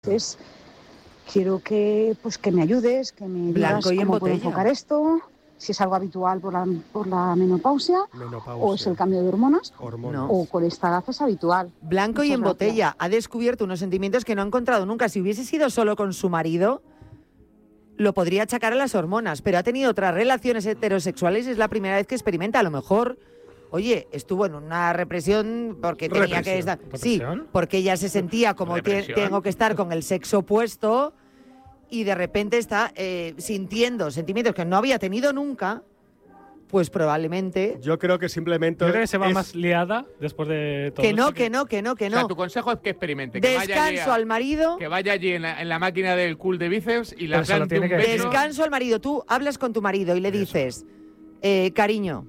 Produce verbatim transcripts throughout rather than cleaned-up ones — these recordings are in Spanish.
Entonces, quiero que, pues, que me ayudes, que me digas cómo puedo enfocar esto, si es algo habitual por la, por la menopausia, menopausia, o es el cambio de hormonas, hormonas. O con esta edad es habitual. Blanco y en botella. Ha descubierto unos sentimientos que no ha encontrado nunca. Si hubiese sido solo con su marido, lo podría achacar a las hormonas, pero ha tenido otras relaciones heterosexuales y es la primera vez que experimenta. A lo mejor, oye, estuvo en una represión porque tenía ¿Represión? que estar... ¿Represión? Sí, porque ella se sentía como te, tengo que estar con el sexo opuesto y de repente está eh, sintiendo sentimientos que no había tenido nunca. Pues probablemente... Yo creo que simplemente... Yo creo que se va es... más liada después de todo Que no, esto que no, que no, que no. O sea, tu consejo es que experimente. Que Descanso vaya allí a, al marido... Que vaya allí en la, en la máquina del cool de bíceps y la plante un que... beso. Descanso al marido. Tú hablas con tu marido y le dices, eh, cariño,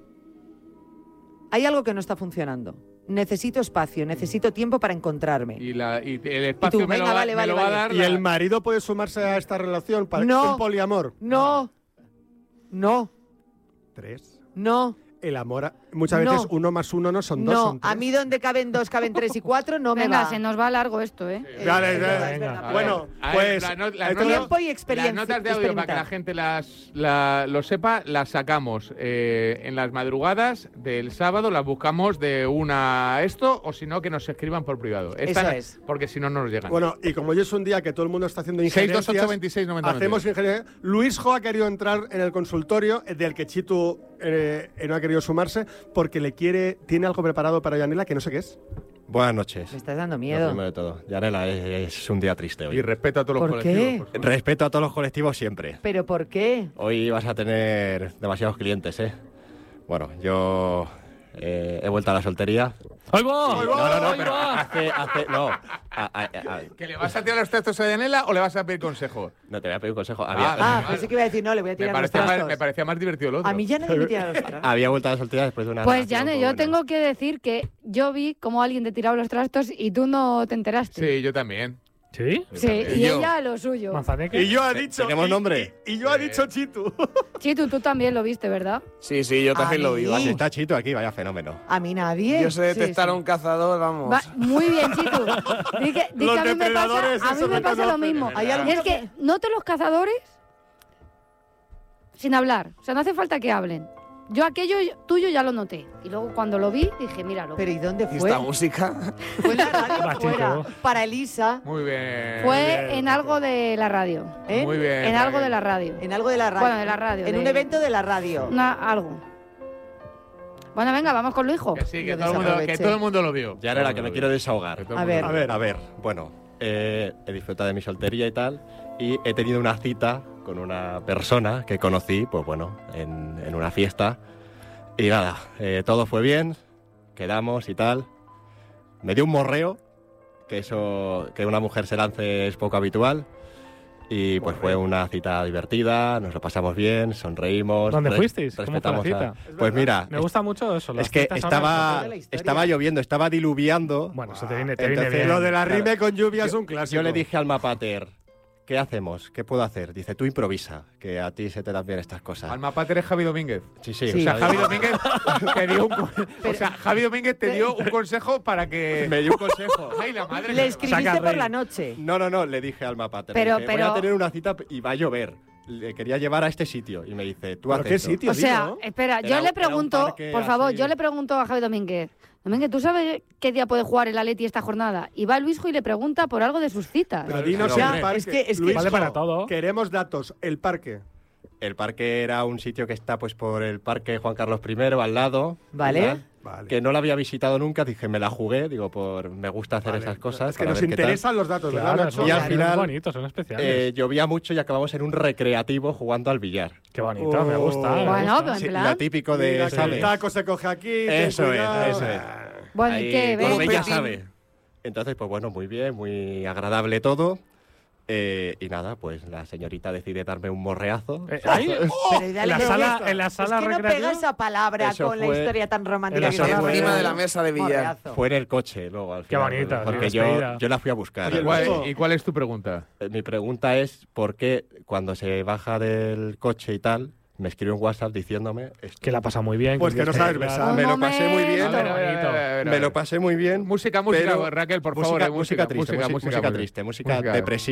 hay algo que no está funcionando. Necesito espacio, necesito tiempo para encontrarme. Y, la, y el espacio y tú, me, venga, lo, vale, me vale, lo va vale. a dar... ¿Y la... el marido puede sumarse a esta relación para no, que sea un poliamor? No. No. Tres. No. El amor, a, muchas veces no. uno más uno no son dos, no, son tres. A mí donde caben dos, caben tres y cuatro, no venga, me va. se nos va largo esto, ¿eh? eh Vale, venga, venga. venga. Bueno, ver, pues... La, la, la, tiempo y experiencia. Las notas de audio, para que la gente las la, lo sepa, las sacamos eh, en las madrugadas del sábado, las buscamos de una esto, o si no, que nos escriban por privado. Esta, Eso es. Porque si no, no nos llegan. Bueno, y como hoy es un día que todo el mundo está haciendo injerencias... seis dos ocho veintiséis noventa Hacemos injerencias. Luisjo ha querido entrar en el consultorio, del que Chitu eh, no ha querido sumarse, porque le quiere... Tiene algo preparado para Yanela que no sé qué es. Buenas noches. Me estás dando miedo. Lo primero de todo. Yanela, es, es un día triste hoy. Y respeto a todos los ¿Por colectivos. qué? Por respeto a todos los colectivos siempre. ¿Pero por qué? Hoy vas a tener demasiados clientes, ¿eh? Bueno, yo eh, he vuelto a la soltería. ¡Ay, va! Sí, no, no, no, pero hace, hace, no. A, a, a, ¿Que le vas a tirar los trastos a Yanela o le vas a pedir consejo? No, te voy a pedir un consejo. Había, Ah, ah pensé que iba a decir no, le voy a tirar me los parecía, trastos. más, me parecía más divertido lo otro. A mí ya no me tira los trastos. había vuelto a la soltería después de una... Pues, Yane, yo tengo que decir que yo vi cómo alguien te tiraba los trastos y tú no te enteraste. Sí, yo también. ¿Sí? Sí, y yo. ella lo suyo. Y yo ha dicho... ¿Tenemos nombre? Y, y yo ha dicho Chitu. Chitu, tú también lo viste, ¿verdad? Sí, sí, yo también lo vi. Vale, está Chito aquí, vaya fenómeno. A mí nadie. Yo sé detectar sí, a sí. un cazador, vamos. Va, muy bien, Chitu. Di que, di Los que a mí me pasa, depredadores, a mí eso me me pasa lo conocen. mismo. ¿Hay algo Es que noto los cazadores sin hablar. O sea, no hace falta que hablen. Yo aquello tuyo ya lo noté. Y luego cuando lo vi, dije, míralo. ¿Pero y dónde ¿Y fue? esta música? Fue en la radio Machito. fuera. Para Elisa. Muy bien. Fue en algo de la radio. ¿Eh? Muy bien. En algo de la radio. En algo de la radio. Bueno, de la radio. En de- un evento de la radio. Una, algo. Bueno, venga, vamos con Luijo. Que sí, que Lo todo, el mundo, que desaproveché. todo el mundo lo vio. Yanela, que me quiero desahogar. Que todo el A mundo ver. lo A vio. ver. A ver, bueno, eh, he disfrutado de mi soltería y tal, y he tenido una cita con una persona que conocí, pues bueno, en, en una fiesta. Y nada, eh, todo fue bien, quedamos y tal. Me dio un morreo, que eso, que una mujer se lance es poco habitual. Y pues fue una cita divertida, nos lo pasamos bien, sonreímos. ¿Dónde re- fuisteis? ¿Cómo fue la respetamos a- cita? Pues mira, Me gusta mucho eso. las es que citas estaba, ahora- estaba lloviendo, estaba diluviando. Bueno, eso te viene, te viene Entonces, bien. Lo de la rime Claro. con lluvia es Yo- un clásico. Yo le dije al mapater, ¿qué hacemos? ¿Qué puedo hacer? Dice, tú improvisa, que a ti se te dan bien estas cosas. Alma pater es Javi Domínguez. Sí, sí, Sí. O sea, o sea, Javi Domínguez te dio un co- o sea, Javi Domínguez te dio un consejo para que me dio un consejo. Ay, la madre. Le que- escribiste Saca por rey. la noche. No, no, no, le dije al mapater, Pero- dije, voy pero- a tener una cita y va a llover. Le quería llevar a este sitio y me dice, tú ¿Pero haces qué esto. sitio? O sea, Digo. espera, Era yo un- le era un pregunto, parque por favor, así. yo le pregunto a Javi Domínguez. Domínguez, ¿tú sabes qué día puede jugar el Atleti esta jornada? Y va Luisjo y le pregunta por algo de sus citas. Pero dinos Pero, el hombre, parque. es que- es que- Luisjo, Vale para todo. Queremos datos. El parque. El parque era un sitio que está pues por el parque Juan Carlos primero, al lado. Vale. ¿verdad? Vale. Que no la había visitado nunca, dije, me la jugué, digo, por me gusta hacer Vale. esas cosas. Es que para nos ver qué tal. interesan los datos, ¿verdad, Claro, Nacho? son, Y al son final, bonitos, son especiales. Eh, llovía mucho y acabamos en un recreativo jugando al billar. Qué bonito, me gusta. me Bueno, gusta. pero en Sí, plan. lo típico de, Mira, que ¿sabes? el taco se coge aquí. ten Eso es, cuidado. eso es. Bueno, ¿y Ahí, qué? como ¿Ves? ella Petín. sabe. Entonces, pues bueno, muy bien, muy agradable todo. Eh, y nada, pues la señorita decide darme un morreazo. Eh, ahí, Pero en dale la que sala, gusta. en la Es sala que no recreativa. pega esa palabra Eso con la fue- historia tan romántica en la que sala se llama. Encima de la mesa de billar. Morreazo. Fue en el coche luego al Qué final. bonita, Porque sí, yo, despedida. yo la fui a buscar. Oye, ¿Cuál- Luisjo. ¿Y cuál es tu pregunta? Eh, Mi pregunta es, ¿por qué cuando se baja del coche y tal, me escribe un WhatsApp diciéndome esto. Que la pasa muy bien. Pues que no sabes besar. Me lo pasé muy bien. A ver, a ver, a ver, a ver. Me lo pasé muy bien. Música, música, pero- Raquel, por música, favor. eh, música triste, música, música, música, música triste, música música. depresiva.